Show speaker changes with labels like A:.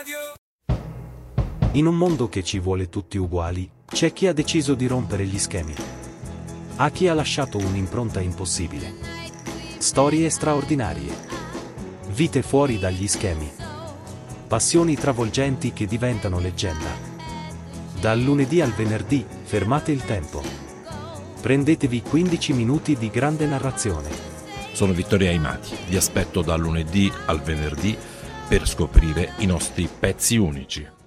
A: In un mondo che ci vuole tutti uguali, c'è chi ha deciso di rompere gli schemi. A chi ha lasciato un'impronta impossibile. Storie straordinarie. Vite fuori dagli schemi. Passioni travolgenti che diventano leggenda. Dal lunedì al venerdì, fermate il tempo. Prendetevi 15 minuti di grande narrazione.
B: Sono Vittorio Aimati, vi aspetto dal lunedì al venerdì per scoprire i nostri pezzi unici.